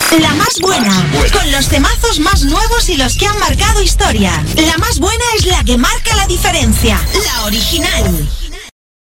La más buena, con los temazos más nuevos y los que han marcado historia. La más buena es la que marca la diferencia, la original.